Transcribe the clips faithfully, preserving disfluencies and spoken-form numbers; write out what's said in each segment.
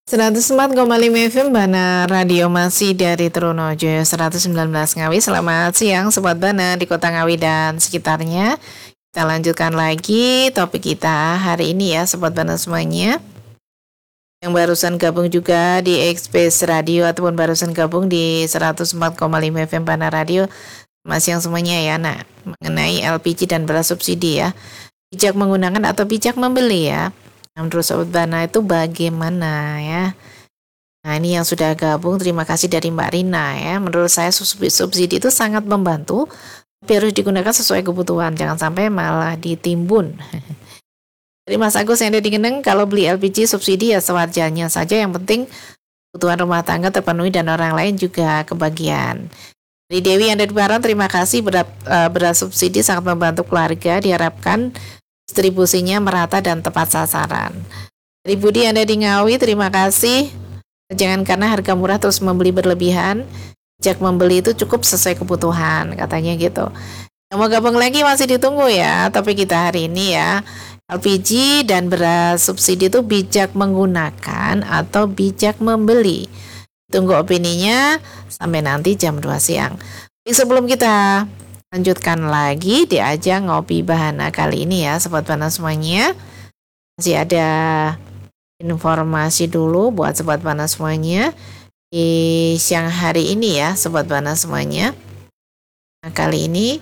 seratus empat koma lima F M Bana Radio masih dari Trunojoyo seratus sembilan belas Ngawi. Selamat siang Sobat Bana di Kota Ngawi dan sekitarnya. Kita lanjutkan lagi topik kita hari ini ya Sobat Bana semuanya. Yang barusan gabung juga di Express Radio ataupun barusan gabung di seratus empat koma lima F M Bana Radio. Selamat siang semuanya ya. Nah, mengenai L P G dan beras subsidi ya. Bijak menggunakan atau bijak membeli ya. Menurut Sobat Bana itu bagaimana ya? Nah ini yang sudah gabung, terima kasih dari Mbak Rina ya. Menurut saya subsidi itu sangat membantu, tapi harus digunakan sesuai kebutuhan, jangan sampai malah ditimbun. Dari Mas Agus yang ada di Geneng, kalau beli L P G subsidi ya sewajarnya saja, yang penting kebutuhan rumah tangga terpenuhi dan orang lain juga kebagian. Dari Dewi yang ada di Baron, terima kasih, berat, uh, beras subsidi sangat membantu keluarga, diharapkan distribusinya merata dan tepat sasaran. Dari Budi yang ada di Ngawi, terima kasih. Jangan karena harga murah terus membeli berlebihan. Bijak membeli itu cukup sesuai kebutuhan, katanya gitu. Yang mau gabung lagi masih ditunggu ya. Topik kita hari ini ya, L P G dan beras subsidi itu bijak menggunakan atau bijak membeli. Tunggu opininya sampai nanti jam dua siang. Sebelum kita lanjutkan lagi di ajang Ngopi Bahana kali ini ya Sobat Bana semuanya. Masih ada informasi dulu buat Sobat Bana semuanya di siang hari ini ya Sobat Bana semuanya. Nah, kali ini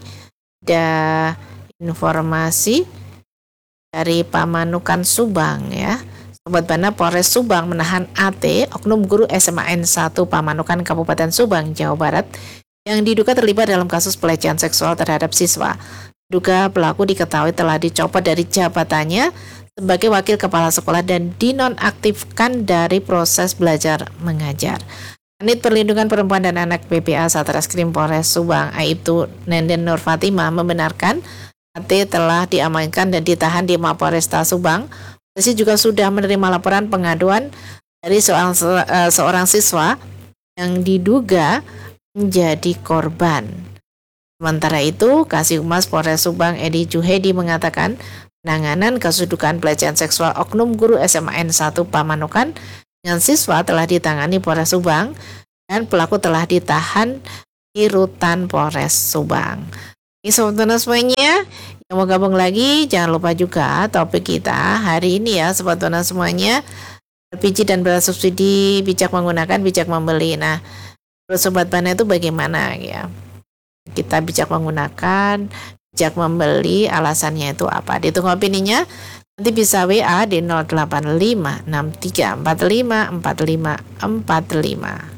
ada informasi dari Pamanukan Subang ya. Sobat Bana, Polres Subang menahan A T, oknum guru S M A N satu Pamanukan Kabupaten Subang, Jawa Barat, yang diduga terlibat dalam kasus pelecehan seksual terhadap siswa. Diduga pelaku diketahui telah dicopot dari jabatannya sebagai wakil kepala sekolah dan dinonaktifkan dari proses belajar mengajar. Unit Perlindungan Perempuan dan Anak P P A Satreskrim Polres Subang, Aibtu Nenden Nur Fatimah, membenarkan A T telah diamankan dan ditahan di Mapolresta Subang. Polisi juga sudah menerima laporan pengaduan dari seorang, seorang siswa yang diduga menjadi korban. Sementara itu, Kasih Humas Polres Subang Edi Juhedi mengatakan penanganan kasus dugaan pelecehan seksual oknum guru S M A N satu Pamanukan dengan siswa telah ditangani Polres Subang dan pelaku telah ditahan di Rutan Polres Subang. Ini Sobat semuanya yang mau gabung lagi, jangan lupa juga topik kita hari ini ya Sobat semuanya, L P G dan beras subsidi, bijak menggunakan, bijak membeli. Nah, menurut Sobat Bana itu bagaimana ya? Kita bijak menggunakan, bijak membeli, alasannya itu apa? Ditunggu opininya. Nanti bisa W A di nol delapan lima enam tiga empat lima empat lima empat lima.